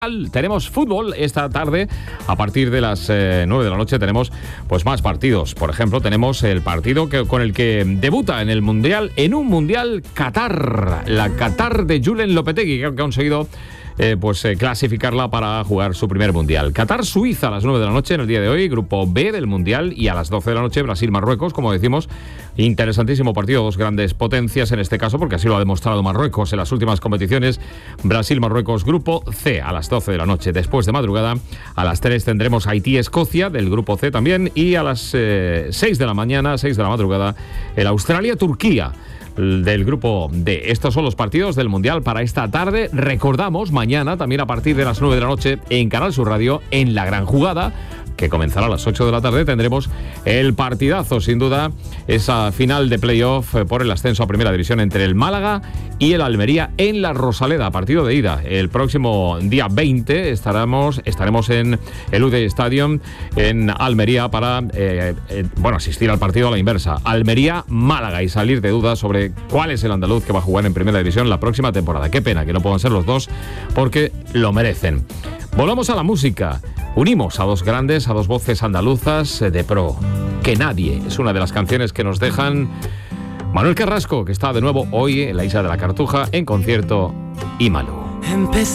Tenemos fútbol esta tarde. A partir de las 9 de la noche tenemos pues más partidos. Por ejemplo, tenemos el partido con el que debuta en el Mundial, en un Mundial Qatar. La Qatar de Julen Lopetegui, que ha conseguido clasificarla para jugar su primer Mundial. Qatar-Suiza a las 9 de la noche en el día de hoy, grupo B del Mundial, y a las 12 de la noche Brasil-Marruecos, como decimos. Interesantísimo partido, dos grandes potencias en este caso, porque así lo ha demostrado Marruecos en las últimas competiciones. Brasil-Marruecos, grupo C, a las 12 de la noche. Después de madrugada, a las 3 tendremos Haití-Escocia, del grupo C también, y a las 6 de la mañana, 6 de la madrugada, el Australia-Turquía, del grupo D. Estos son los partidos del Mundial para esta tarde. Recordamos, mañana, también a partir de las 9 de la noche, en Canal Sur Radio, en La Gran Jugada, que comenzará a las 8 de la tarde, tendremos el partidazo, sin duda, esa final de playoff por el ascenso a Primera División entre el Málaga y el Almería en la Rosaleda, partido de ida. El próximo día 20 estaremos en el UD Stadium en Almería para asistir al partido a la inversa, Almería-Málaga, y salir de dudas sobre cuál es el andaluz que va a jugar en Primera División la próxima temporada. Qué pena que no puedan ser los dos, porque lo merecen. Volvamos a la música. Unimos a dos grandes, a dos voces andaluzas de pro. Que nadie es una de las canciones que nos dejan Manuel Carrasco, que está de nuevo hoy en la Isla de la Cartuja en concierto, y Malú.